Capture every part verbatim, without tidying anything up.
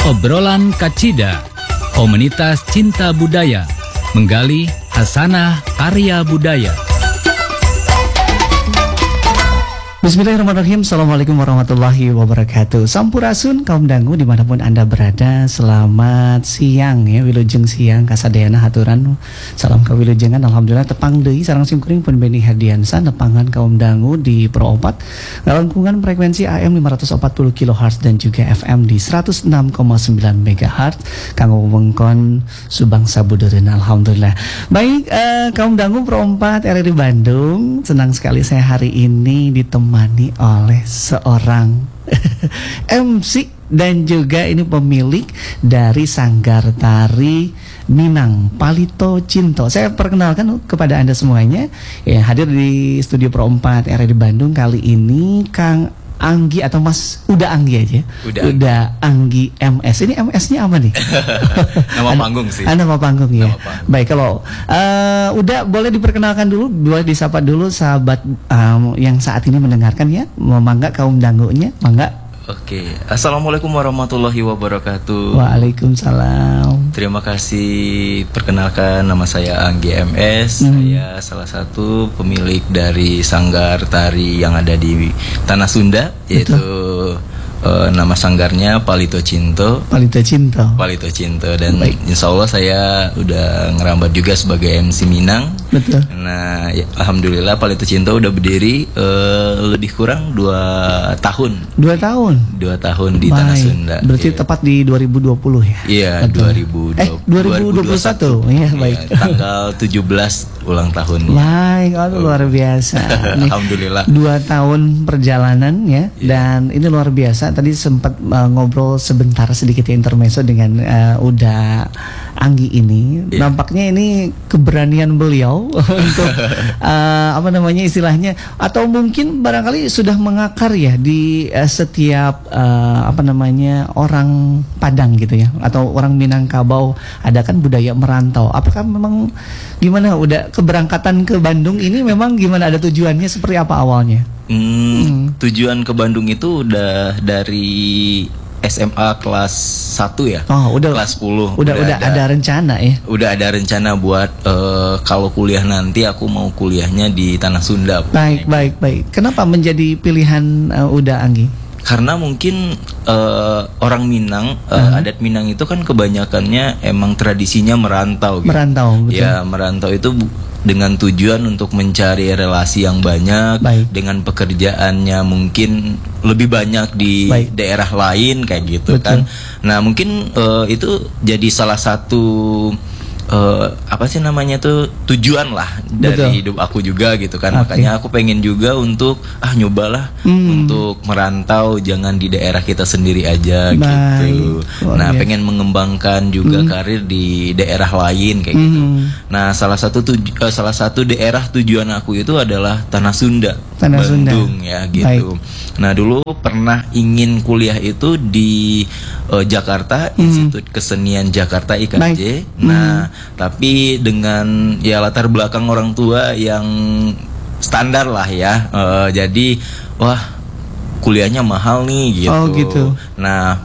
Obrolan Kacida, komunitas cinta budaya, menggali hasanah karya budaya. Bismillahirrahmanirrahim. Assalamualaikum warahmatullahi wabarakatuh. Sampurasun kaum dangu dimanapun anda berada. Selamat siang ya, wilujeng siang kasadayana haturan. Salam kawilujengan. Alhamdulillah tepang deui sareng simkuring pun Beni Hadiansa nepangan kaum dangu di Pro opat ngalengkungan frekuensi A M lima ratus empat puluh kilohertz dan juga F M di seratus enam koma sembilan megahertz kanggo wewengkon Subang Sabudeureun. Alhamdulillah. Baik, eh, kaum dangu Pro empat R R I Bandung, senang sekali saya hari ini ditemani oleh seorang M C dan juga ini pemilik dari Sanggar Tari Minang, Palito Cinto. Saya perkenalkan kepada anda semuanya ya, hadir di studio Pro empat R R I Bandung kali ini Kang Anggi atau Mas udah Anggi aja. Udah, udah Anggi M S. Ini M S-nya apa nih? Nama panggung sih. Ah, nama panggung ya. Nama panggung. Baik, kalau uh, udah boleh diperkenalkan dulu, boleh disapa dulu sahabat um, yang saat ini mendengarkan ya. Mangga kaum dangunya, mangga. Oke, Assalamualaikum warahmatullahi wabarakatuh. Waalaikumsalam. Terima kasih. Perkenalkan, nama saya Anggi M S. Hmm. Saya salah satu pemilik dari Sanggar Tari yang ada di Tanah Sunda, yaitu uh, nama sanggarnya Palito Cinto. Palito Cinto. Palito Cinto dan baik. Insya Allah saya udah ngerambat juga sebagai M C Minang. Betul. Nah, ya, alhamdulillah Palito Cinto udah berdiri uh, lebih kurang dua tahun. Dua tahun. Dua tahun di baik. Tanah Sunda. Berarti ya. Tepat di dua ribu dua puluh ya. Iya, dua ribu dua puluh. Eh, dua ribu dua puluh satu. Iya, baik. Ya, tanggal tujuh belas ulang tahun. Baik, aduh, luar biasa. Nih, alhamdulillah. Dua tahun perjalanan ya, ya. Dan ini luar biasa. Tadi sempat uh, ngobrol sebentar sedikit ya, intermezzo dengan uh, Uda Anggi ini. Ya. Nampaknya ini keberanian beliau untuk uh, apa namanya istilahnya, atau mungkin barangkali sudah mengakar ya di uh, setiap uh, apa namanya orang Padang gitu ya, atau orang Minangkabau. Ada kan budaya merantau. Apakah memang gimana udah keberangkatan ke Bandung ini memang gimana, ada tujuannya seperti apa awalnya? Hmm, hmm. Tujuan ke Bandung itu udah dari S M A kelas satu ya. Oh, udah kelas sepuluh. Udah udah, udah ada, ada rencana ya. Udah ada rencana buat uh, kalau kuliah nanti aku mau kuliahnya di Tanah Sunda. Baik, baik, baik. Kenapa menjadi pilihan uh, Uda Anggi? Karena mungkin uh, orang Minang, uh, uh-huh. adat Minang itu kan kebanyakannya emang tradisinya merantau gitu. Merantau, betul. Ya, merantau itu bu- dengan tujuan untuk mencari relasi yang banyak. Baik. Dengan pekerjaannya mungkin lebih banyak di Baik. daerah lain kayak gitu. Betul. Kan. Nah, mungkin uh, itu jadi salah satu Uh, apa sih namanya tuh tujuan lah dari Betul. hidup aku juga gitu kan. Okay. Makanya aku pengen juga untuk ah nyobalah hmm. untuk merantau, jangan di daerah kita sendiri aja. Baik. Gitu. Oh, nah yes. pengen mengembangkan juga hmm. karir di daerah lain kayak hmm. gitu. Nah salah satu tuju- uh, salah satu daerah tujuan aku itu adalah Tanah Sunda, Tanah Bandung Sunda. ya gitu. Baik. Nah dulu pernah ingin kuliah itu di uh, Jakarta, hmm. Institut Kesenian Jakarta I K J. Baik. Nah hmm. tapi dengan ya latar belakang orang tua yang standar lah ya, uh, jadi wah kuliahnya mahal nih gitu. Oh, gitu. Nah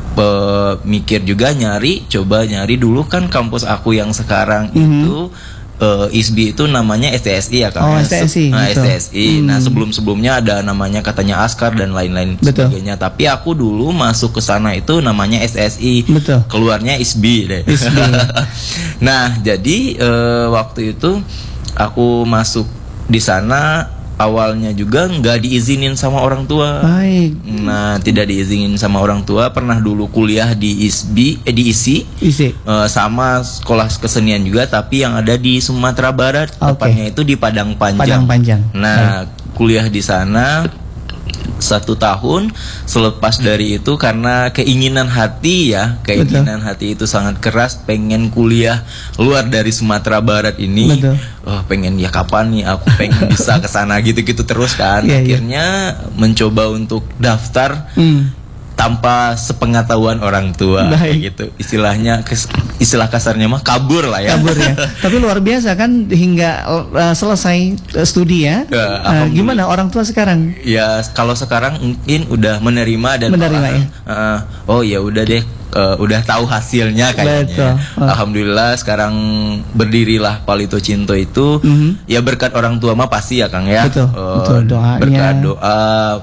pemikir juga nyari, coba nyari dulu kan kampus aku yang sekarang mm-hmm. itu uh, I S B I itu namanya S T S I ya kan? Oh, S T S I. Nah, gitu. S T S I. Hmm. Nah sebelum-sebelumnya ada namanya katanya Askar dan lain-lain Betul. sebagainya. Tapi aku dulu masuk ke sana itu namanya S T S I. Betul. Keluarnya I S B I deh. I S B I. Nah jadi uh, waktu itu aku masuk di sana. Awalnya juga nggak diizinin sama orang tua. Baik. Nah tidak diizinin sama orang tua. Pernah dulu kuliah di I S B I, eh, di I S I, I S I. Uh, sama sekolah kesenian juga, tapi yang ada di Sumatera Barat. Okay. Tepatnya itu di Padang Panjang. Padang Panjang. Nah Baik. kuliah di sana satu tahun. Selepas dari itu karena keinginan hati ya, keinginan Betul. hati itu sangat keras, pengen kuliah luar dari Sumatera Barat ini. Betul. Oh, pengen ya kapan nih aku pengen bisa ke sana gitu-gitu terus kan. Yeah, Akhirnya yeah. mencoba untuk daftar hmm. tanpa sepengetahuan orang tua. Baik. Kayak gitu. Istilahnya kes, istilah kasarnya mah kabur lah ya. Kabur ya. Tapi luar biasa kan hingga uh, selesai uh, studi ya. ya uh, gimana orang tua sekarang? Ya kalau sekarang mungkin udah menerima dan menerima malah, ya. Uh, oh ya udah deh uh, udah tahu hasilnya kayaknya. Oh. Alhamdulillah sekarang berdirilah Palito Cinto itu mm-hmm. ya berkat orang tua mah pasti ya Kang ya. Betul, uh, betul doanya. Berkat doa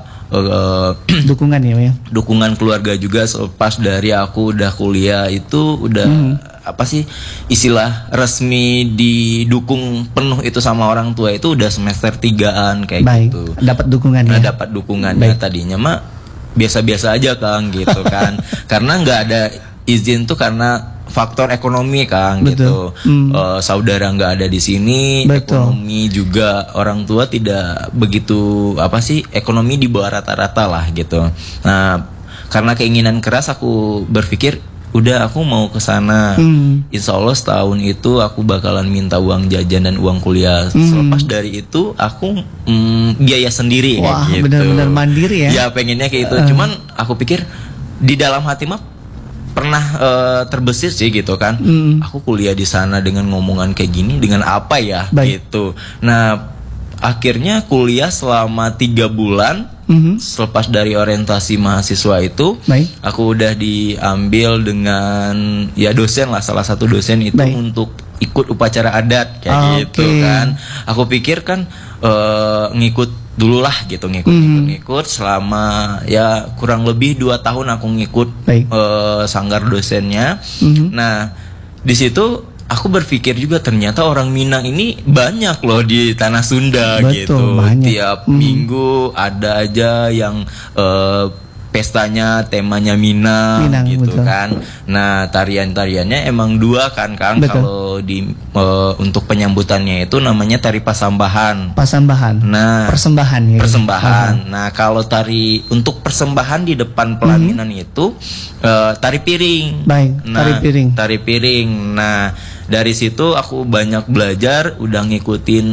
uh, dukungan ya, ya. Dukungan keluarga juga selepas dari aku udah kuliah itu udah mm. apa sih istilah resmi didukung penuh itu sama orang tua itu udah semester tigaan kayak Baik. gitu. Dapat dukungannya. Nah, dapat dukungannya. Baik. Tadinya mah biasa-biasa aja Kang gitu kan. Karena nggak ada izin tuh karena faktor ekonomi Kang. Betul. Gitu. Hmm. Uh, saudara nggak ada di sini, betul. Ekonomi juga orang tua tidak begitu apa sih ekonomi di bawah rata-rata lah gitu. Nah karena keinginan keras aku berpikir udah aku mau ke sana. Hmm. Insya Allah setahun itu aku bakalan minta uang jajan dan uang kuliah. Hmm. Selepas dari itu aku mm, biaya sendiri. Wah, kayak gitu. Benar-benar mandiri ya. Ya pengennya kayak gitu. Uh. Cuman aku pikir di dalam hati mah pernah uh, terbesit sih gitu kan. Hmm. Aku kuliah di sana dengan ngomongan kayak gini dengan apa ya? Baik. Gitu. Nah akhirnya kuliah selama tiga bulan. Mm-hmm. Selepas dari orientasi mahasiswa itu, baik. Aku udah diambil dengan ya dosen lah, salah satu dosen itu baik. Untuk ikut upacara adat kayak okay. gitu kan. Aku pikir kan uh, ngikut dulu lah gitu, ngikut-ngikut mm. selama ya kurang lebih dua tahun aku ngikut uh, sanggar dosennya. Mm-hmm. Nah di situ aku berpikir juga ternyata orang Minang ini banyak loh di tanah Sunda. Betul, gitu. Banyak. Tiap mm. minggu ada aja yang uh, pestanya temanya Minang, Minang gitu betul. Kan. Nah tarian-tariannya emang dua kan Kang. Kalau di uh, untuk penyambutannya itu namanya tari pasambahan. Pasambahan. Nah persembahan. Ya, persembahan. Gitu. Nah kalau tari untuk persembahan di depan pelaminan mm. itu uh, tari piring. Baik. Nah, tari piring. Tari piring. Nah dari situ aku banyak belajar, udah ngikutin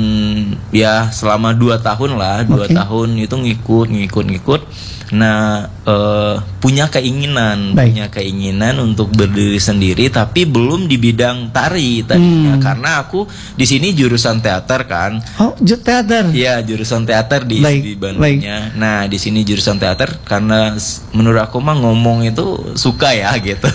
ya selama dua tahun lah, dua okay. tahun itu ngikut, ngikut, ngikut. Nah uh, punya keinginan, Baik. punya keinginan untuk berdiri sendiri, tapi belum di bidang tari tadinya, hmm. karena aku di sini jurusan teater kan. Oh, teater? Iya, jurusan teater di, di Bandungnya. Baik. Nah di sini jurusan teater karena menurut aku mah ngomong itu suka ya gitu,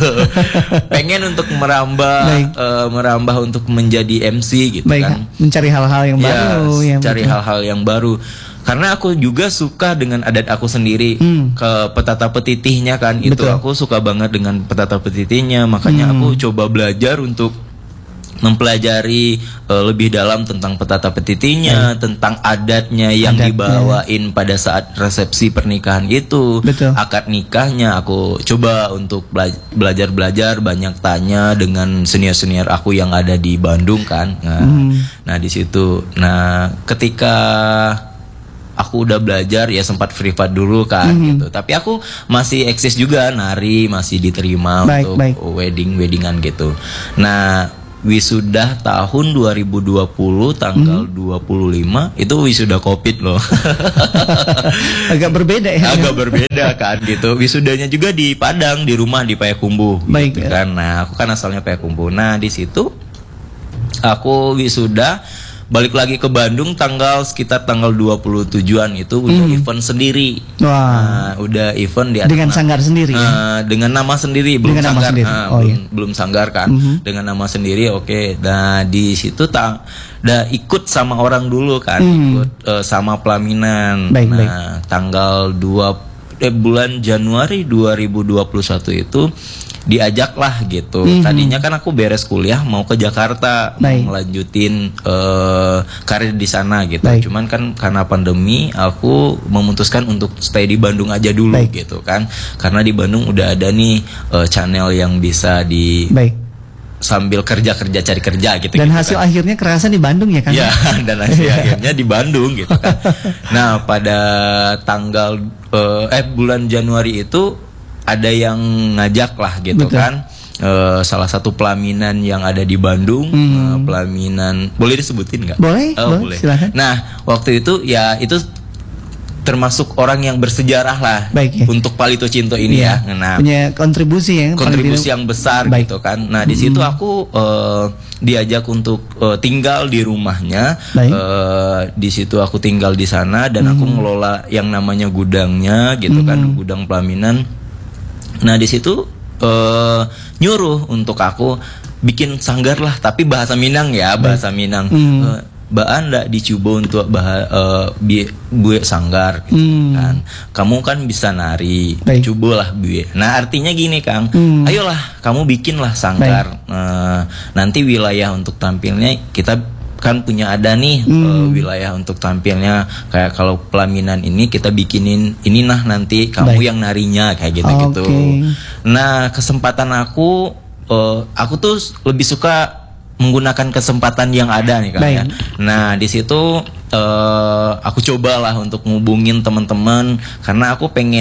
pengen untuk merambah. Merambah untuk menjadi M C gitu. Baik, kan mencari hal-hal yang ya, baru ya, cari betul. hal-hal yang baru karena aku juga suka dengan adat aku sendiri. hmm. Ke petata petitihnya kan betul. Itu aku suka banget dengan petata petitihnya, makanya hmm. aku coba belajar untuk mempelajari uh, lebih dalam tentang petata petitinya, hmm. tentang adatnya yang adatnya. dibawain pada saat resepsi pernikahan itu. Betul. Akad nikahnya aku coba untuk belajar-belajar, banyak tanya dengan senior-senior aku yang ada di Bandung kan. Nah, hmm. nah di situ. Nah, ketika aku udah belajar ya sempat privat dulu kan mm-hmm. gitu. Tapi aku masih eksis juga nari, masih diterima baik, untuk baik. wedding-weddingan gitu. Nah, wisuda tahun dua ribu dua puluh tanggal mm-hmm. dua puluh lima itu wisuda Covid loh. Agak berbeda ya. Agak berbeda kan gitu. Wisudanya juga di Padang, di rumah di Payakumbuh baik, gitu ya. Kan. Nah, aku kan asalnya Payakumbuh. Nah, di situ aku wisuda balik lagi ke Bandung tanggal sekitar tanggal dua puluh tujuan itu udah mm. event sendiri. Wah. Nah, udah event di dengan sanggar sendiri uh, ya? Dengan nama sendiri belum dengan sanggar. Sendiri. Uh, oh, belum, iya. belum sanggar kan. Mm-hmm. Dengan nama sendiri oke. Okay. Nah, di situ tak udah ikut sama orang dulu kan, mm. ikut uh, sama pelaminan. Baik, nah, baik. Tanggal dua eh, bulan Januari dua ribu dua puluh satu itu diajak lah gitu. Mm-hmm. Tadinya kan aku beres kuliah mau ke Jakarta, Baik. mau ngelanjutin uh, karir di sana gitu. Baik. Cuman kan karena pandemi aku memutuskan untuk stay di Bandung aja dulu Baik. gitu kan. Karena di Bandung udah ada nih uh, channel yang bisa di Baik. sambil kerja-kerja cari kerja gitu. Dan gitu hasil kan. akhirnya kerasa di Bandung ya kan? Ya, dan hasil akhirnya di Bandung gitu kan. Nah, pada tanggal uh, eh bulan Januari itu ada yang ngajak lah gitu Betul. kan uh, salah satu pelaminan yang ada di Bandung, hmm. uh, pelaminan boleh disebutin nggak? Boleh, oh, boleh. boleh. Silahkan. Nah waktu itu ya itu termasuk orang yang bersejarah lah Baik, ya. untuk Palito Cinto ini ya. ya. Nah, punya kontribusi ya, kontribusi yang besar Baik. gitu kan. Nah di hmm. situ aku uh, diajak untuk uh, tinggal di rumahnya. Uh, di situ aku tinggal di sana dan hmm. aku ngelola yang namanya gudangnya gitu hmm. kan, gudang pelaminan. Nah di situ uh, nyuruh untuk aku bikin sanggar lah, tapi bahasa Minang ya, bahasa Minang. Hmm. Uh, Ba anda dicoba untuk bah uh, buat sanggar gitu hmm. kan. Kamu kan bisa nari, cobalah buat. Nah artinya gini Kang, hmm. ayolah kamu bikinlah sanggar. Uh, nanti wilayah untuk tampilnya kita kan punya ada nih hmm. uh, wilayah untuk tampilnya. Kayak kalau pelaminan ini kita bikinin ini nah nanti kamu Baik. yang narinya kayak gitu-gitu. Okay. Nah kesempatan aku, uh, aku tuh lebih suka menggunakan kesempatan yang ada nih Kak ya. Nah di situ uh, aku cobalah untuk ngubungin teman-teman karena aku pengen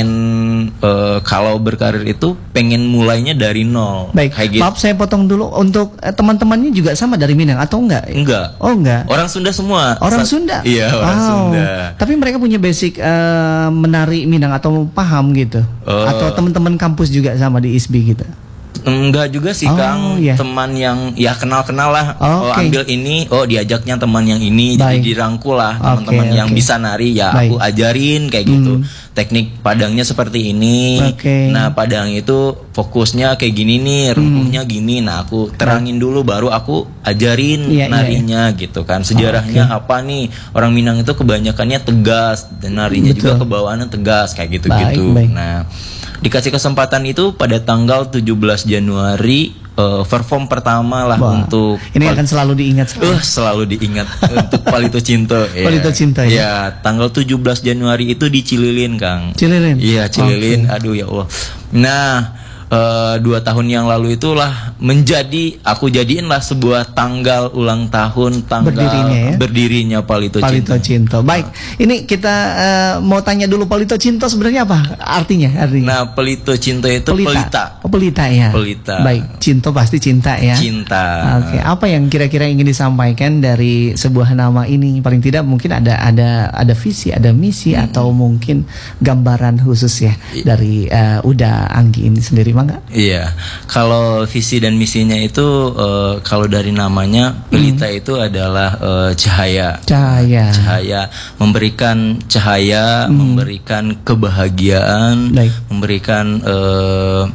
uh, kalau berkarir itu pengen mulainya dari nol. Baik. Kayak gitu. Maaf saya potong dulu, untuk uh, teman-temannya juga sama dari Minang atau enggak? Enggak. Oh enggak. Orang Sunda semua. Orang Sa Sunda. Iya orang oh. Sunda. Tapi mereka punya basic uh, menari Minang atau paham gitu? Uh. Atau teman-teman kampus juga sama di I S B gitu? Enggak juga sih oh, Kang, yeah. teman yang ya kenal-kenal lah. Oh, okay. oh ambil ini, oh diajaknya teman yang ini, Baik. jadi dirangkul lah teman-teman okay, yang okay. bisa nari ya Baik. aku ajarin kayak gitu. Hmm. Teknik padangnya seperti ini. Okay. Nah padang itu fokusnya kayak gini nih, rungkuhnya hmm. gini. Nah aku terangin dulu, baru aku ajarin yeah, narinya yeah, yeah. gitu kan. Sejarahnya oh, okay. apa nih? Orang Minang itu kebanyakannya tegas, dan narinya Betul. juga kebawaannya tegas kayak gitu-gitu. Nah dikasih kesempatan itu pada tanggal tujuh belas Januari uh, perform pertama lah. Wah, untuk ini akan selalu diingat. Uh, selalu diingat untuk Palito Cinta. Palito Cinta ya. Ya, tanggal tujuh belas Januari itu di Cililin, Kang. Cililin. Iya, Cililin. Okay. Aduh ya Allah. Nah, Uh, dua tahun yang lalu itulah menjadi aku jadiin lah sebuah tanggal ulang tahun tanggal berdirinya, ya? berdirinya Palito, Palito Cinta. Baik, ini kita uh, mau tanya dulu Palito Cinta sebenarnya apa artinya? artinya? Nah, Palito Cinta itu pelita. Pelita, oh, pelita ya. Pelita. Baik, Cinta pasti cinta ya. Cinta. Oke, okay. Apa yang kira-kira ingin disampaikan dari sebuah nama ini? Paling tidak mungkin ada ada ada visi, ada misi hmm. atau mungkin gambaran khusus ya I dari uh, Uda Anggi ini sendiri. Enggak? Iya, kalau visi dan misinya itu uh, kalau dari namanya Pelita hmm. itu adalah uh, cahaya, cahaya, cahaya, memberikan cahaya, hmm. memberikan kebahagiaan, Baik. memberikan uh,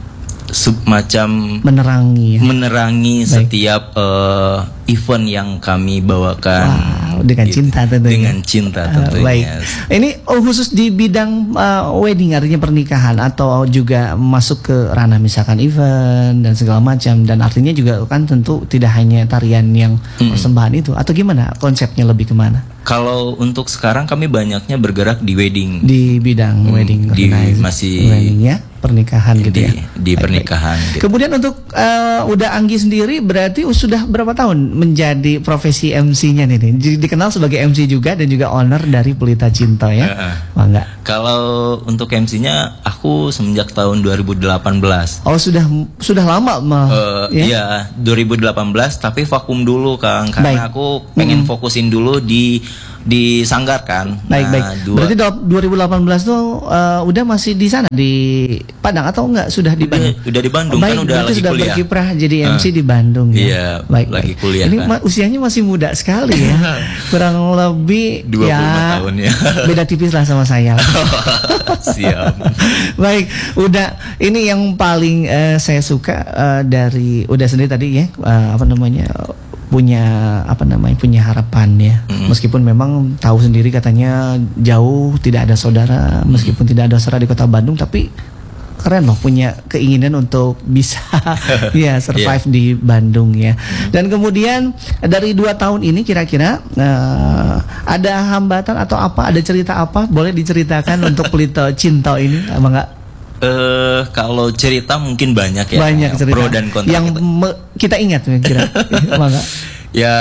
semacam menerangi, ya? menerangi Baik. setiap uh, event yang kami bawakan. Wow, dengan gitu. cinta tentunya. Dengan cinta tentunya. Uh, baik. Ini oh, khusus di bidang uh, wedding artinya pernikahan atau juga masuk ke ranah misalkan event dan segala macam, dan artinya juga kan tentu tidak hanya tarian yang hmm. persembahan itu, atau gimana konsepnya, lebih kemana? Kalau untuk sekarang kami banyaknya bergerak di wedding. Di bidang hmm, wedding. Di masih wedding, ya, pernikahan di, gitu ya. Di pernikahan. Gitu. Kemudian untuk uh, Uda Anggi sendiri berarti sudah berapa tahun menjadi profesi M C-nya nih? Dikenal sebagai M C juga dan juga owner dari Pelita Cinta ya. Uh, Wah, enggak. Kalau untuk M C-nya aku semenjak tahun dua ribu delapan belas. Oh, sudah sudah lama mah. Uh, ya? Iya, dua ribu delapan belas tapi vakum dulu Kang, karena Baik. aku pengen hmm. fokusin dulu di di sanggar kan. Baik, nah, baik. Dua... Berarti dua ribu delapan belas tuh uh, udah masih di sana di Padang atau enggak, sudah di Bandung? Udah, udah di Bandung. Baik, kan udah lagi sudah kuliah. berkiprah jadi M C uh, di Bandung ya. Iya, baik, lagi baik. kuliah. Ini kan. usianya masih muda sekali ya. Kurang lebih dua puluh lima ya, tahun ya. Beda tipis lah sama saya. Siap. Baik, udah ini yang paling uh, saya suka uh, dari udah sendiri tadi ya, uh, apa namanya? punya apa namanya punya harapan ya, mm-hmm. meskipun memang tahu sendiri katanya jauh, tidak ada saudara, meskipun mm-hmm. tidak ada saudara di kota Bandung, tapi keren loh punya keinginan untuk bisa ya survive yeah. di Bandung ya. Dan kemudian dari dua tahun ini kira-kira uh, ada hambatan atau apa, ada cerita apa boleh diceritakan untuk Pelita Cinta ini, apa enggak? Uh, kalau cerita mungkin banyak ya, banyak cerita pro dan kontra yang me- kita ingat kira ya.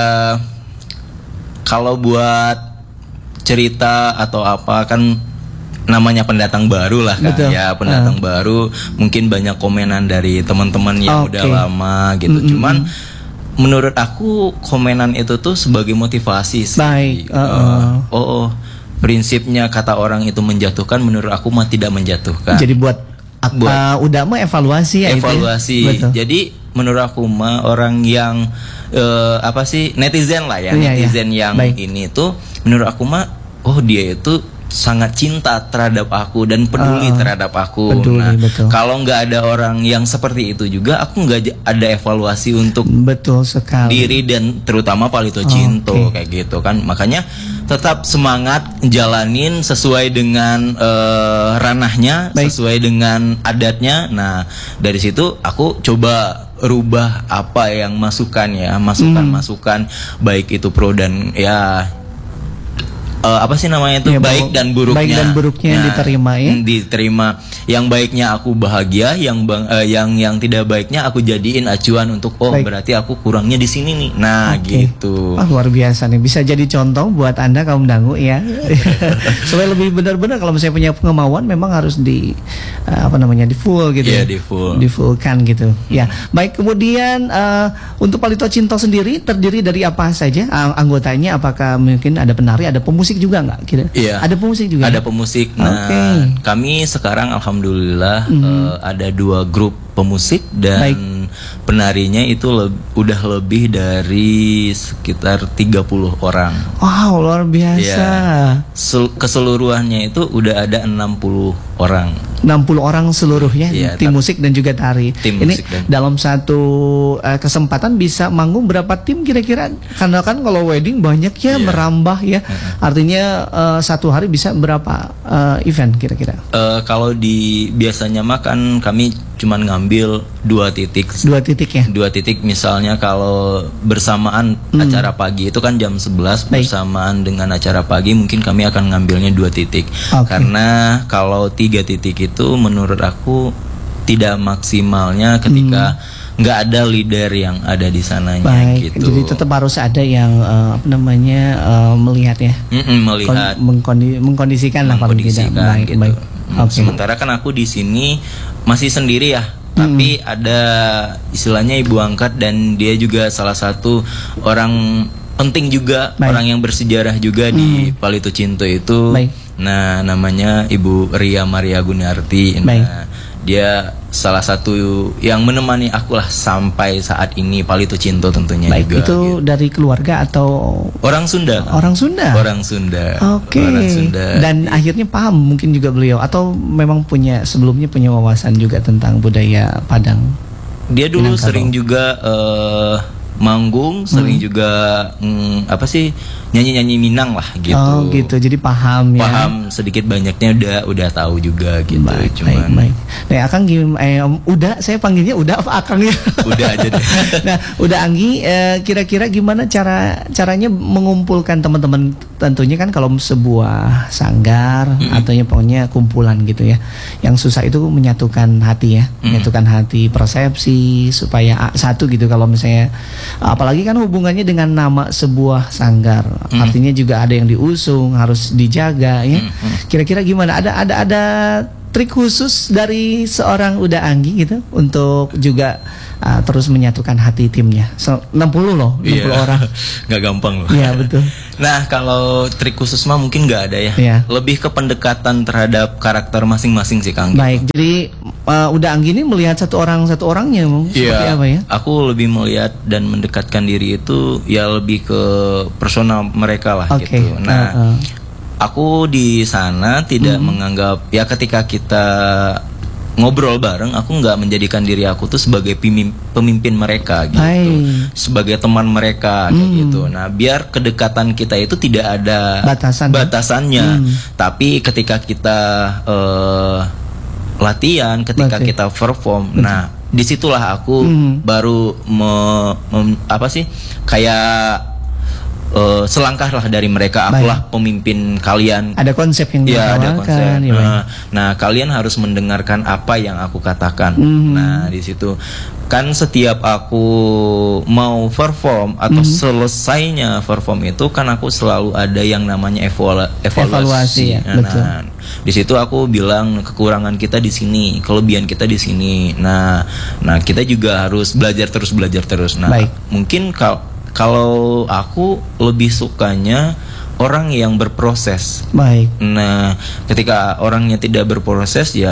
Kalau buat cerita atau apa kan namanya pendatang baru lah kan. Betul. Ya pendatang uh. baru mungkin banyak komenan dari teman-teman yang okay. udah lama gitu. Mm-hmm. Cuman menurut aku komenan itu tuh sebagai motivasi sih. Baik. Uh, uh. Uh, oh, oh prinsipnya kata orang itu menjatuhkan, menurut aku mah tidak menjatuhkan. Jadi buat buat uh, udah mau evaluasi ya, evaluasi itu ya? Jadi menurut aku mah orang yang uh, apa sih netizen lah ya, iya, netizen iya. yang Baik. ini tuh menurut aku mah oh dia itu sangat cinta terhadap aku dan peduli uh, terhadap aku. Peduli, nah, betul. Kalau nggak ada orang yang seperti itu juga, aku nggak ada evaluasi untuk betul sekali diri dan terutama Palito Cinto oh, okay. kayak gitu kan. Makanya tetap semangat jalanin sesuai dengan uh, ranahnya, Baik. sesuai dengan adatnya. Nah dari situ aku coba rubah apa yang masukan ya, masukan-masukan hmm. baik itu pro dan ya. Uh, apa sih namanya itu ya, baik dan buruknya baik dan buruknya nah, diterima ya diterima yang baiknya aku bahagia, yang bang, uh, yang yang tidak baiknya aku jadiin acuan untuk oh baik. Berarti aku kurangnya di sini nih. Nah okay. gitu. Oh, luar biasa nih, bisa jadi contoh buat Anda kaum dangu ya. Supaya lebih benar-benar kalau misalnya punya kemauan memang harus di uh, apa namanya di full gitu yeah, ya. di full. Di fullkan gitu. Hmm. Ya. Baik, kemudian uh, untuk Palito Cinto sendiri terdiri dari apa saja uh, anggotanya? Apakah mungkin ada penari, ada pemusik juga nggak kira? Iya. Ada pemusik juga. Ada ya? pemusik. Nah, okay. kami sekarang alhamdulillah mm-hmm. uh, ada dua grup pemusik dan Baik. penarinya itu le- udah lebih dari sekitar tiga puluh orang. Wow, luar biasa. Ya, sel- keseluruhannya itu udah ada enam puluh orang. enam puluh orang seluruhnya ya, tim musik dan juga tari. Tim Ini musik dan dalam satu uh, kesempatan bisa manggung berapa tim kira-kira? Karena kan kalau wedding banyak ya, yeah. merambah ya. Uh-huh. Artinya uh, satu hari bisa berapa uh, event kira-kira? Uh, kalau di biasanya mah kan kami cuman ngambil dua titik. Dua titik ya? Dua titik, misalnya kalau bersamaan hmm. acara pagi itu kan jam sebelas. Baik. Bersamaan dengan acara pagi mungkin kami akan ngambilnya dua titik. Okay. Karena kalau tiga titik itu menurut aku tidak maksimalnya ketika nggak hmm. ada leader yang ada di sananya. Baik, gitu. Jadi tetap harus ada yang uh, apa namanya uh, melihat ya. Mm-mm, melihat, Kon- mengkondi- mengkondisikan lah paling tidak. Baik, gitu. baik. Okay. Sementara kan aku di sini masih sendiri ya. Tapi hmm. ada istilahnya ibu angkat dan dia juga salah satu orang penting juga, Baik. orang yang bersejarah juga hmm. di Palito Cinto itu. Baik. Nah, namanya Ibu Ria Maria Gunarti. Nah, Baik. dia salah satu yang menemani aku lah sampai saat ini Palito Cinto tentunya. Baik, juga. Itu gitu. Dari keluarga atau orang Sunda? Orang Sunda. Orang Sunda. Oke. Okay. Orang Sunda. Dan ya. akhirnya paham mungkin juga beliau atau memang punya sebelumnya punya wawasan juga tentang budaya Padang. Dia dulu sering juga uh, manggung, sering hmm. juga mm, apa sih nyanyi-nyanyi Minang lah gitu. Oh gitu, jadi paham ya. Paham sedikit banyaknya udah udah tahu juga gitu. Baik, Cuman baik, baik. Nah, Akang gim, eh, udah saya panggilnya udah apa Akang ya? Udah aja deh. Nah, udah Anggi, eh, kira-kira gimana cara caranya mengumpulkan teman-teman, tentunya kan kalau sebuah sanggar mm-hmm. atau ya pokoknya kumpulan gitu ya. Yang susah itu menyatukan hati ya, mm-hmm. menyatukan hati, persepsi supaya satu gitu kalau misalnya apalagi kan hubungannya dengan nama sebuah sanggar. Hmm. Artinya juga ada yang diusung, harus dijaga ya. Hmm. Kira-kira gimana? Ada ada ada trik khusus dari seorang Uda Anggi gitu untuk juga uh, terus menyatukan hati timnya. So, enam puluh loh, enam puluh yeah. orang. Nggak gampang loh. Iya, betul. Nah, kalau trik khusus mah mungkin nggak ada ya. Yeah. Lebih ke pendekatan terhadap karakter masing-masing sih Kang. Baik, gitu. Jadi uh, Uda Anggi ini melihat satu orang satu orangnya seperti yeah. apa ya? Aku lebih melihat dan mendekatkan diri itu ya lebih ke personal mereka lah okay. gitu. Nah, uh, uh. aku di sana tidak mm-hmm. menganggap ya ketika kita ngobrol bareng, aku nggak menjadikan diri aku tuh sebagai pemimpin mereka gitu, Hai. sebagai teman mereka kayak mm. gitu. Nah, biar kedekatan kita itu tidak ada Batasan, batasannya, mm. tapi ketika kita uh, latihan, ketika Berarti. kita perform, Betul. nah disitulah aku mm. baru me, me, apa sih kayak Uh, selangkah lah dari mereka, akulah Baik. pemimpin kalian. Ada konsep yang ya, ada konsep. Ya, nah, nah, kalian harus mendengarkan apa yang aku katakan. Mm-hmm. Nah, di situ kan setiap aku mau perform atau mm-hmm. selesainya perform itu kan aku selalu ada yang namanya evalu- evaluasi. evaluasi ya, nah, betul. Nah, di situ aku bilang kekurangan kita di sini, kelebihan kita di sini. Nah, nah kita juga harus belajar terus belajar terus. Nah, Baik. mungkin kalau Kalau aku lebih sukanya orang yang berproses. Baik. Nah, ketika orangnya tidak berproses ya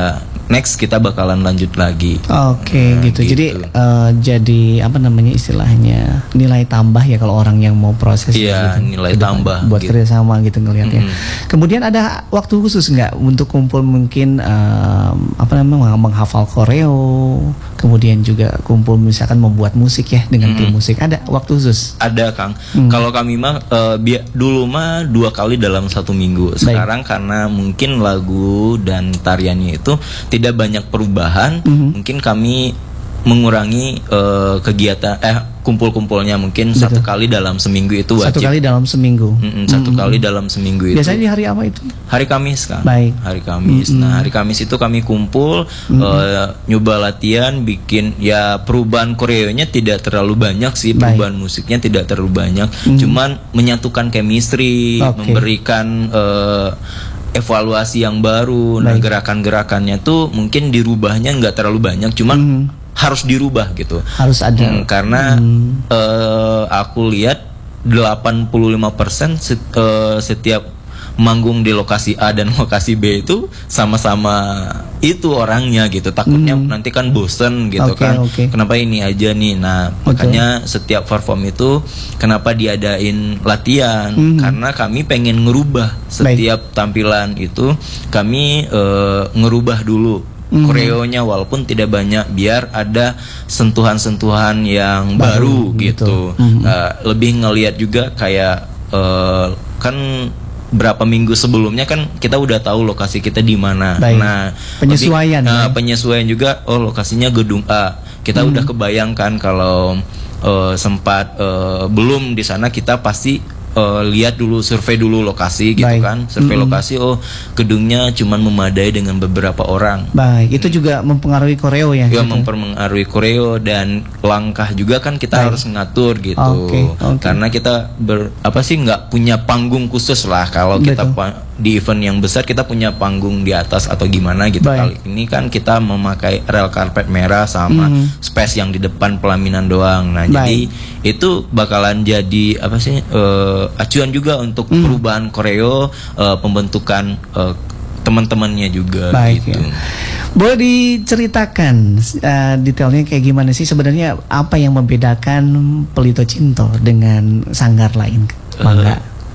next kita bakalan lanjut lagi. Oke, okay, nah, gitu. gitu. Jadi uh, jadi apa namanya istilahnya nilai tambah ya kalau orang yang mau proses. Iya, gitu, nilai tambah buat gitu. Kerjasama gitu ngelihatnya. Mm-hmm. Kemudian ada waktu khusus nggak untuk kumpul mungkin um, apa namanya menghafal koreo, kemudian juga kumpul misalkan membuat musik ya dengan mm-hmm. tim musik. Ada waktu khusus? Ada, Kang. Mm. Kalau kami mah uh, bi- dulu mah dua kali dalam satu minggu. Sekarang Baik. Karena mungkin lagu dan tariannya itu tidak banyak perubahan, mm-hmm. mungkin kami mengurangi uh, kegiatan eh kumpul-kumpulnya mungkin Betul. satu kali dalam seminggu itu wajib. Satu kali dalam seminggu. Mm-mm, satu mm-hmm. kali dalam seminggu itu. Biasanya di hari apa itu? Hari Kamis, Kang. Baik. Hari Kamis. Mm-hmm. Nah, hari Kamis itu kami kumpul, mm-hmm. uh, nyoba latihan, bikin ya perubahan koreonya tidak terlalu banyak sih, perubahan Baik. musiknya tidak terlalu banyak, mm-hmm. cuman menyatukan chemistry, okay. memberikan uh, evaluasi yang baru. Baik. Nah, gerakan-gerakannya tuh mungkin dirubahnya nggak terlalu banyak, cuman mm-hmm. harus dirubah gitu. Harus ada. Hmm, karena hmm. uh, aku lihat delapan puluh lima persen set, uh, setiap manggung di lokasi A dan lokasi B itu sama-sama itu orangnya gitu. Takutnya hmm. nanti kan bosen gitu okay, kan. Okay. Kenapa ini aja nih? Nah, okay. makanya setiap perform itu kenapa diadain latihan? Hmm. Karena kami pengen ngerubah setiap Baik. tampilan itu, kami uh, ngerubah dulu Mm. koreonya walaupun tidak banyak biar ada sentuhan-sentuhan yang baru, baru gitu. Mm. Uh, lebih ngelihat juga kayak uh, kan berapa minggu sebelumnya kan kita udah tahu lokasi kita di mana. Nah, penyesuaian. Lebih, uh, ya? penyesuaian juga. Oh, lokasinya gedung A. Kita mm. udah kebayangkan kalau uh, sempat uh, belum di sana kita pasti Uh, lihat dulu, survei dulu lokasi gitu Baik. kan, survei mm-hmm. lokasi, oh gedungnya cuman memadai dengan beberapa orang. Baik, itu hmm. juga mempengaruhi koreo ya? Ya, gitu? mempengaruhi koreo dan langkah juga kan kita Baik. harus ngatur gitu. Okay. Okay. Karena kita ber, apa sih nggak punya panggung khusus lah kalau Betul. kita pa- di event yang besar kita punya panggung di atas atau gimana gitu. Baik. Kali ini kan kita memakai rel karpet merah sama mm-hmm. space yang di depan pelaminan doang. Nah, Baik. jadi itu bakalan jadi apa sih? Uh, acuan juga untuk hmm. perubahan koreo, uh, pembentukan uh, teman-temannya juga. Baik, gitu. Ya. Boleh diceritakan uh, detailnya kayak gimana sih sebenarnya apa yang membedakan Pelito Cinto dengan sanggar lain? Bangga. Uh,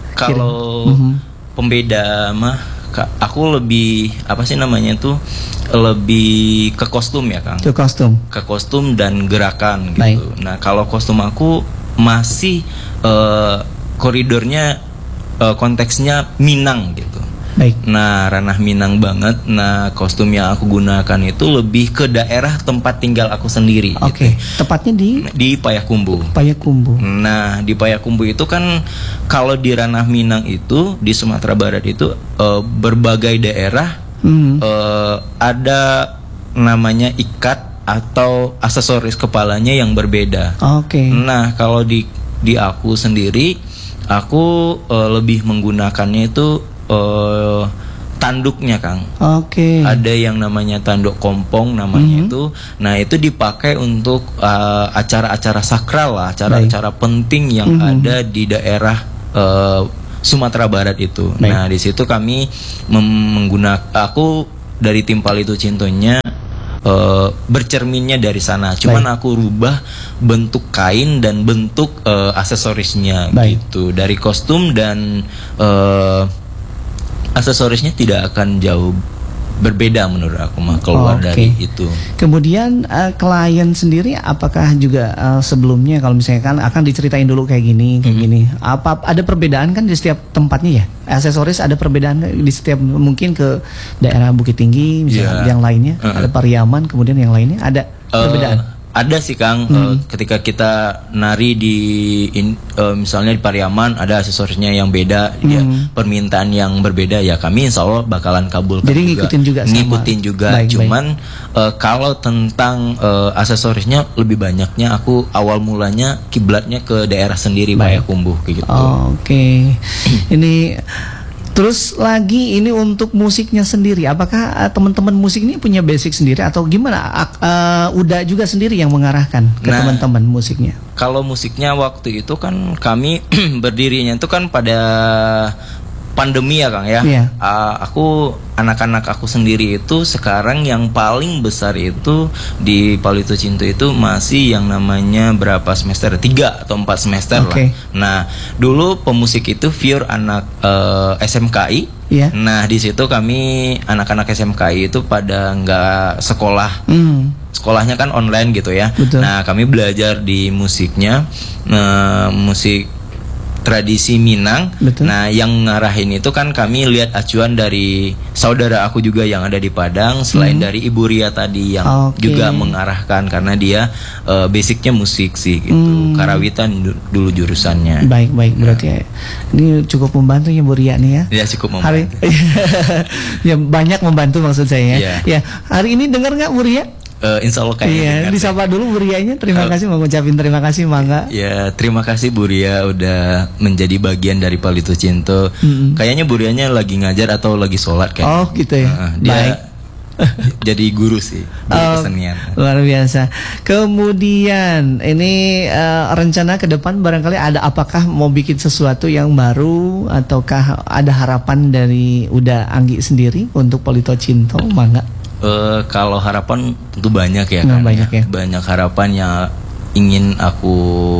kalau uh-huh. pembeda mah aku lebih apa sih namanya tuh lebih ke kostum ya, Kang. Ke kostum. Ke kostum dan gerakan gitu. Baik. Nah, kalau kostum aku masih uh, koridornya uh, konteksnya Minang gitu. Baik. Nah, ranah Minang banget. Nah, kostum yang aku gunakan itu lebih ke daerah tempat tinggal aku sendiri. Oke. Okay. Gitu. Tepatnya di di Payakumbuh. Payakumbuh. Nah, di Payakumbuh itu kan kalau di ranah Minang itu di Sumatera Barat itu uh, berbagai daerah hmm. uh, ada namanya ikat atau aksesoris kepalanya yang berbeda. Oke. Okay. Nah, kalau di di aku sendiri aku uh, lebih menggunakannya itu uh, tanduknya, Kang. Oke. Okay. Ada yang namanya tanduk kompong namanya mm-hmm. itu. Nah, itu dipakai untuk uh, acara-acara sakral lah, acara-acara Baik. penting yang mm-hmm. ada di daerah uh, Sumatera Barat itu. Baik. Nah, di situ kami mem- menggunakan aku dari tim Pelito Cintonya Uh, bercerminnya dari sana, cuman Baik. aku rubah bentuk kain dan bentuk uh, aksesorisnya Baik. gitu. Dari kostum dan uh, aksesorisnya tidak akan jauh berbeda menurut aku mah keluar oh, okay. dari itu. Kemudian uh, klien sendiri apakah juga uh, sebelumnya kalau misalnya kan akan diceritain dulu kayak gini, kayak mm-hmm. gini. Apa ada perbedaan kan di setiap tempatnya ya? Aksesoris ada perbedaan di setiap, mungkin ke daerah Bukit Tinggi misalnya, yeah. yang lainnya uh-uh. ada Pariaman, kemudian yang lainnya ada uh, perbedaan. Ada sih, Kang. Hmm. Uh, ketika kita nari di in, uh, misalnya di Pariaman ada aksesorisnya yang beda, hmm. ya, permintaan yang berbeda, ya kami insya Allah bakalan kabulkan. Jadi juga. ngikutin juga, ngikutin sama. juga. Baik, Cuman baik. Uh, kalau tentang uh, aksesorisnya lebih banyaknya aku awal mulanya kiblatnya ke daerah sendiri Payakumbuh gitu. Oh, Oke. Okay. Ini terus lagi ini untuk musiknya sendiri, apakah uh, teman-teman musik ini punya basic sendiri atau gimana? Uh, udah juga sendiri yang mengarahkan ke nah, teman-teman musiknya? Kalau musiknya waktu itu kan kami berdirinya itu kan pada pandemi ya Kang ya. Yeah. Uh, aku anak-anak aku sendiri itu sekarang yang paling besar itu di Palito Cinto itu masih yang namanya berapa semester? Tiga atau empat semester okay. lah. Nah dulu pemusik itu pure anak uh, S M K I. Yeah. Nah di situ kami anak-anak S M K I itu pada nggak sekolah. Mm. Sekolahnya kan online gitu ya. Betul. Nah kami belajar di musiknya, uh, musik tradisi Minang. Betul. Nah yang ngarahin itu kan kami lihat acuan dari saudara aku juga yang ada di Padang, selain hmm. dari Ibu Ria tadi yang okay. juga mengarahkan karena dia uh, basicnya musik sih gitu, hmm. karawitan du- dulu jurusannya. Baik baik berarti ya. Ini cukup membantu ya Bu Ria nih ya. Ya cukup membantu. Hari ya banyak membantu maksud saya ya. Yeah. Ya hari ini dengar nggak Bu Ria? Uh, insya Allah kayaknya. Iya, disapa dulu Bu Rianya. Terima uh, kasih, mau ngucapin terima kasih, Mangga. Ya, terima kasih Bu Ria udah menjadi bagian dari Palito Cinto. Mm-hmm. Kayaknya Bu Rianya lagi ngajar atau lagi sholat kayaknya. Oh, gitu ya. Uh, dia Baik. Jadi guru sih, guru uh, kesenian. Luar biasa. Kemudian ini uh, rencana ke depan barangkali ada, apakah mau bikin sesuatu yang baru ataukah ada harapan dari Uda Anggi sendiri untuk Palito Cinto, Mangga? Uh, kalau harapan tentu banyak ya, nah, kan banyak ya. Banyak harapan yang ingin aku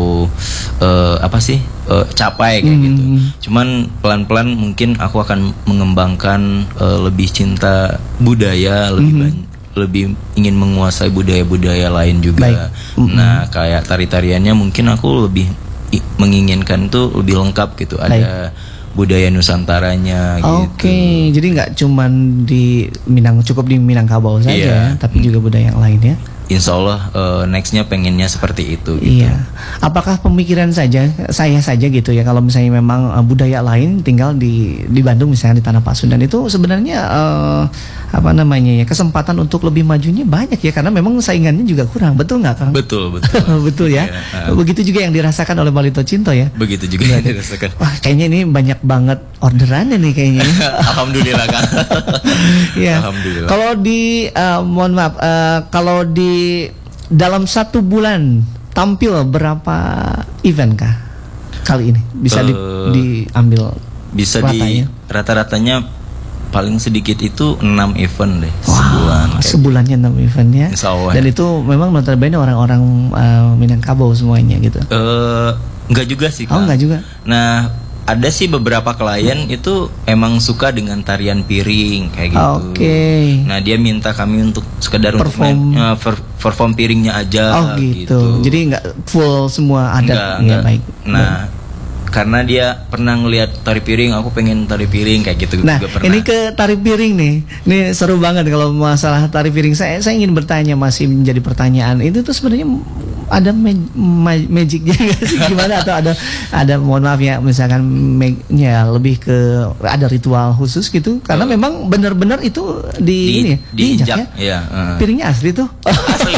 uh, apa sih uh, capai kayak mm-hmm. gitu. Cuman pelan-pelan mungkin aku akan mengembangkan uh, lebih cinta budaya, lebih mm-hmm. banyak, lebih ingin menguasai budaya-budaya lain juga. Mm-hmm. Nah kayak tari-tariannya mungkin aku lebih i- menginginkan tuh lebih lengkap gitu. Baik. Ada budaya Nusantaranya gitu. Oke, jadi nggak cuman di Minang, cukup di Minangkabau saja, iya. tapi juga budaya yang lain ya. Insya Allah uh, nextnya pengennya seperti itu. Gitu. Iya. Apakah pemikiran saja saya saja gitu ya? Kalau misalnya memang uh, budaya lain tinggal di di Bandung misalnya di Tanah Pasundan itu sebenarnya uh, apa namanya ya, kesempatan untuk lebih majunya banyak ya, karena memang saingannya juga kurang. Betul nggak Kang? Betul betul. Betul ya. ya uh, Begitu juga yang dirasakan oleh Palito Cinto ya. Begitu juga yang dirasakan. Wah kayaknya ini banyak banget orderannya nih kayaknya. Alhamdulillah Kang. Ya. Alhamdulillah. Kalau di uh, mohon maaf uh, kalau di dalam satu bulan tampil berapa event kah kali ini bisa di, uh, diambil bisa ratanya? Di rata-ratanya paling sedikit itu enam event deh. Wow, sebulan sebulannya enam event ya. Dan itu memang notabene orang-orang uh, Minangkabau semuanya gitu. Uh, enggak juga sih Kak. Oh enggak juga. Nah ada sih beberapa klien itu emang suka dengan tarian piring kayak gitu. Oke. Okay. Nah dia minta kami untuk sekedar perform. Untuk main, uh, per, perform piringnya aja. Oh gitu. gitu. Jadi nggak full semua adat. Enggak, ya enggak. Baik. Nah baik. Karena dia pernah ngelihat tari piring, aku pengen tari piring kayak gitu. Nah juga pernah. Ini ke tari piring nih. Ini seru banget kalau masalah tari piring. Saya saya ingin bertanya, masih menjadi pertanyaan. Itu tuh sebenarnya ada mag- mag- magicnya nggak sih gimana, atau ada ada mohon maaf ya misalkan mag- ya lebih ke ada ritual khusus gitu, karena uh, memang benar-benar itu di, di ini diinjak ya, ya uh. piringnya asli tuh. Asli.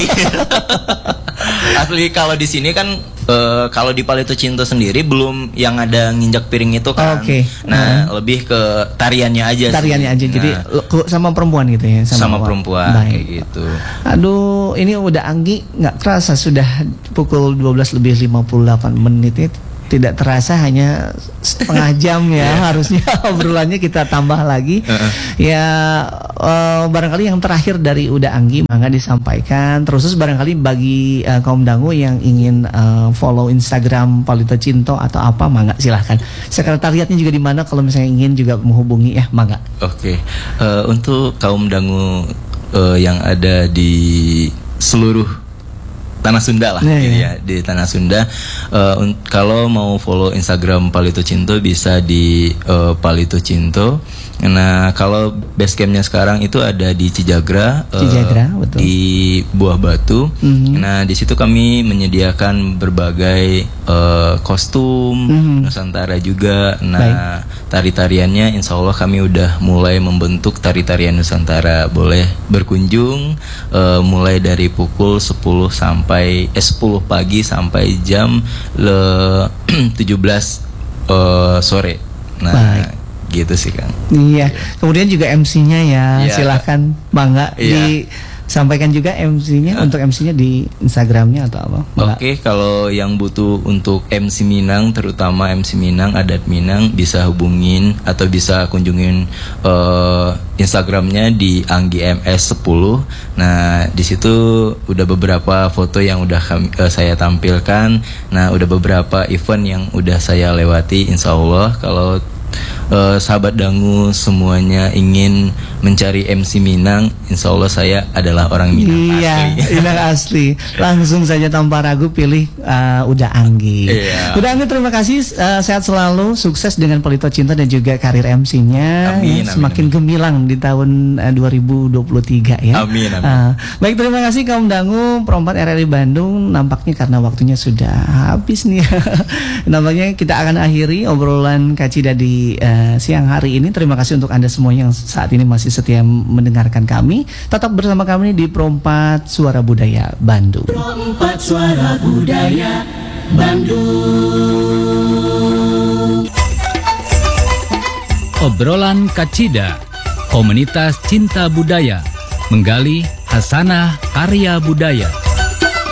Asli kalau di sini kan uh, kalau di Palito Cinto sendiri belum yang ada nginjak piring itu kan. Oke. Okay. Nah, uh. lebih ke tariannya aja. Tariannya sih. aja. Jadi nah, sama perempuan gitu ya, sama, sama perempuan baik. Kayak gitu. Aduh, ini udah Anggi nggak kerasa sudah pukul dua belas lebih lima puluh delapan menit ya. Tidak terasa hanya setengah jam ya. Yeah. Harusnya obrolannya kita tambah lagi. Uh-uh. Ya uh, barangkali yang terakhir dari Uda Anggi mangga disampaikan. Terus barangkali bagi uh, kaum dangu yang ingin uh, follow Instagram Palito Cinto atau apa, mangga silahkan. Sekretariatnya juga di mana kalau misalnya ingin juga menghubungi ya, mangga. Oke. Okay. Uh, untuk kaum dangu uh, yang ada di seluruh Tanah Sunda lah, nah, gitu ya. ya, di Tanah Sunda. Uh, un- kalau mau follow Instagram Palito Cinto bisa di uh, Palito Cinto. Nah, kalau base campnya sekarang itu ada di Cijagra, Cijagra uh, betul. Di Buah Batu. Mm-hmm. Nah, di situ kami menyediakan berbagai uh, kostum mm-hmm. Nusantara juga. Nah, baik. Tari-tariannya Insya Allah kami udah mulai membentuk tari-tarian Nusantara. Boleh berkunjung uh, mulai dari pukul sepuluh sampai eh, sepuluh pagi sampai jam le tujuh belas uh, sore. Nah, baik. Gitu sih Kang. Iya. Kemudian juga M C-nya ya, yeah. Silahkan bangga yeah. di Sampaikan juga M C-nya, uh. untuk M C-nya di Instagramnya atau apa? Oke, okay, kalau yang butuh untuk M C Minang, terutama M C Minang, adat Minang, bisa hubungin atau bisa kunjungin uh, Instagramnya di Anggi M S sepuluh. Nah, di situ udah beberapa foto yang udah kami, uh, saya tampilkan. Nah, udah beberapa event yang udah saya lewati. Insya Allah kalau Uh, sahabat dangu semuanya ingin mencari M C Minang, insya Allah saya adalah orang Minang iya, asli. Minang asli. Langsung saja tanpa ragu pilih uh, Uda Anggi. Iya. Uda Anggi, terima kasih, uh, sehat selalu, sukses dengan Pelito Cinta dan juga karir M C-nya. Amin, ya, semakin amin, gemilang di tahun uh, dua ribu dua puluh tiga ya. Amin, amin. Uh, baik, terima kasih kaum dangu perempat R R I Bandung. Nampaknya karena waktunya sudah habis nih. Nampaknya kita akan akhiri obrolan Kacida di uh, siang hari ini. Terima kasih untuk Anda semua yang saat ini masih setia mendengarkan kami. Tetap bersama kami di Perompat Suara Budaya Bandung. Perompat Suara Budaya Bandung. Obrolan Kacida, komunitas cinta budaya, menggali hasanah karya budaya.